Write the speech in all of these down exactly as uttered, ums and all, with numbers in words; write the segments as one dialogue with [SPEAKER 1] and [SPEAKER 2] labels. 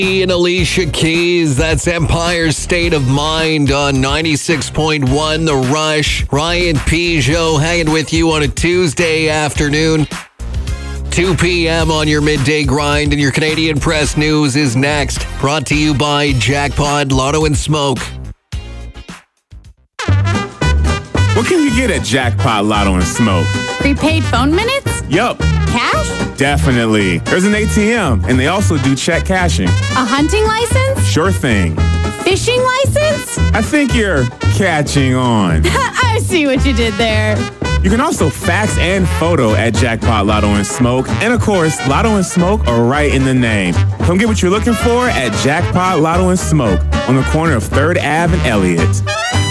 [SPEAKER 1] And Alicia Keys, that's Empire State of Mind on ninety-six point one The Rush. Ryan Peugeot hanging with you on a Tuesday afternoon. two p.m. on your midday grind, and your Canadian Press News is next. Brought to you by Jackpot Lotto and Smoke.
[SPEAKER 2] What can you get at Jackpot Lotto and Smoke?
[SPEAKER 3] Prepaid phone minutes?
[SPEAKER 2] Yup.
[SPEAKER 3] Cash?
[SPEAKER 2] Definitely. There's an A T M, and they also do check cashing.
[SPEAKER 3] A hunting license?
[SPEAKER 2] Sure thing.
[SPEAKER 3] Fishing license?
[SPEAKER 2] I think you're catching on.
[SPEAKER 3] I see what you did there.
[SPEAKER 2] You can also fax and photo at Jackpot Lotto and Smoke. And of course, Lotto and Smoke are right in the name. Come get what you're looking for at Jackpot Lotto and Smoke on the corner of third Avenue and Elliott.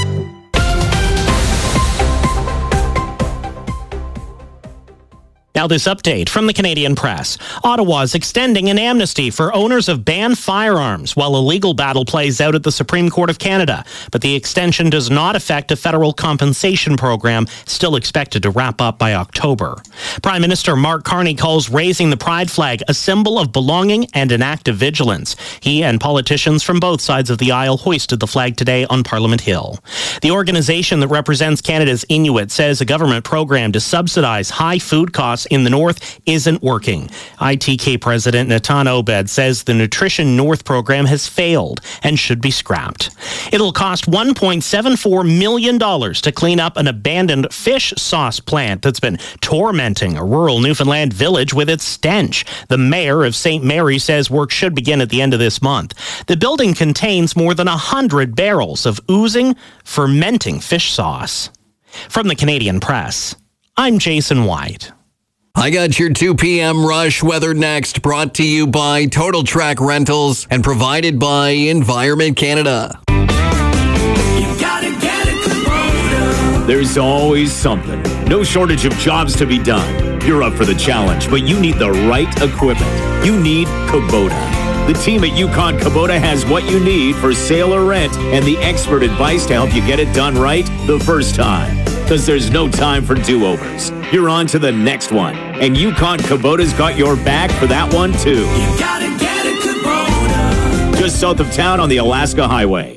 [SPEAKER 4] Now this update from the Canadian Press. Ottawa is extending an amnesty for owners of banned firearms while a legal battle plays out at the Supreme Court of Canada. But the extension does not affect a federal compensation program still expected to wrap up by October. Prime Minister Mark Carney calls raising the pride flag a symbol of belonging and an act of vigilance. He and politicians from both sides of the aisle hoisted the flag today on Parliament Hill. The organization that represents Canada's Inuit says a government program to subsidize high food costs in the North isn't working. I T K President Natan Obed says the Nutrition North program has failed and should be scrapped. It'll cost one point seven four million dollars to clean up an abandoned fish sauce plant that's been tormenting a rural Newfoundland village with its stench. The mayor of Saint Mary says work should begin at the end of this month. The building contains more than one hundred barrels of oozing, fermenting fish sauce. From the Canadian Press, I'm Jason White.
[SPEAKER 1] I got your two p.m. Rush weather next, brought to you by Total Track Rentals and provided by Environment Canada.
[SPEAKER 5] You gotta get it, Kubota. There's always something. No shortage of jobs to be done. You're up for the challenge, but you need the right equipment. You need Kubota. The team at Yukon Kubota has what you need for sale or rent and the expert advice to help you get it done right the first time. Because there's no time for do-overs. You're on to the next one. And Yukon Kubota's got your back for that one, too. You gotta get it, Kubota. Just south of town on the Alaska Highway.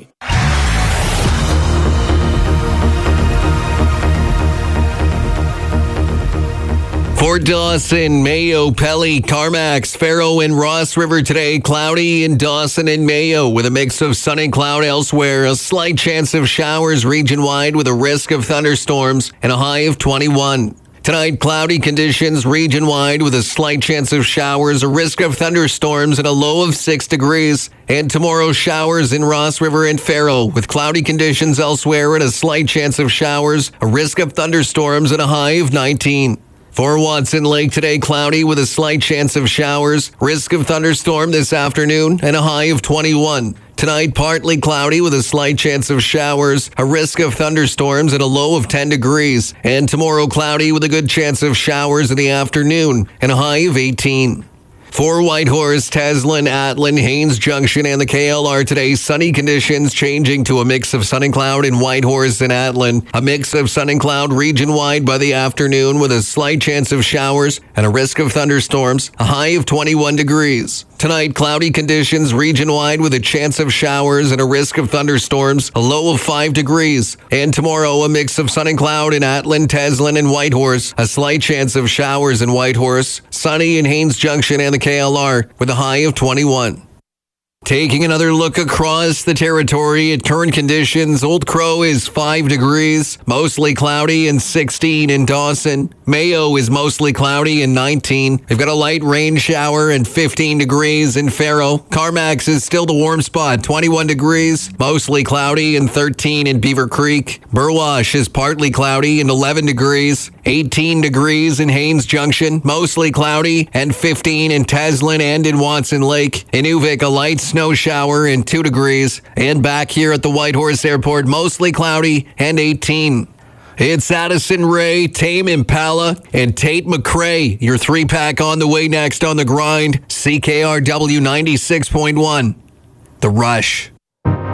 [SPEAKER 1] Fort Dawson, Mayo, Pelly, Carmax, Faro, and Ross River today. Cloudy in Dawson and Mayo with a mix of sun and cloud elsewhere. A slight chance of showers region-wide with a risk of thunderstorms and a high of twenty-one. Tonight, cloudy conditions region-wide with a slight chance of showers, a risk of thunderstorms, and a low of six degrees. And tomorrow, showers in Ross River and Faro with cloudy conditions elsewhere and a slight chance of showers, a risk of thunderstorms, and a high of nineteen. For Watson Lake today, cloudy with a slight chance of showers, risk of thunderstorm this afternoon, and a high of twenty-one. Tonight, partly cloudy with a slight chance of showers, a risk of thunderstorms, and a low of ten degrees. And tomorrow, cloudy with a good chance of showers in the afternoon, and a high of eighteen. For Whitehorse, Teslin, Atlin, Haines Junction, and the K L R today, sunny conditions changing to a mix of sun and cloud in Whitehorse and Atlin. A mix of sun and cloud region-wide by the afternoon with a slight chance of showers and a risk of thunderstorms, a high of twenty-one degrees. Tonight, cloudy conditions region-wide with a chance of showers and a risk of thunderstorms, a low of five degrees. And tomorrow, a mix of sun and cloud in Atlin, Teslin, and Whitehorse. A slight chance of showers in Whitehorse, sunny in Haines Junction and the K L R with a high of twenty-one. Taking another look across the territory at current conditions, Old Crow is five degrees, mostly cloudy, and sixteen in Dawson. Mayo is mostly cloudy and nineteen. They've got a light rain shower and fifteen degrees in Faro. Carmax is still the warm spot, twenty-one degrees, mostly cloudy, and thirteen in Beaver Creek. Burwash is partly cloudy and eleven degrees, eighteen degrees in Haines Junction, mostly cloudy, and fifteen in Teslin and in Watson Lake. Inuvik, a light snow shower and two degrees. And back here at the Whitehorse Airport, mostly cloudy and eighteen. It's Addison Ray, Tame Impala, and Tate McRae. Your three-pack on the way next on the grind. C K R W ninety-six point one. The Rush.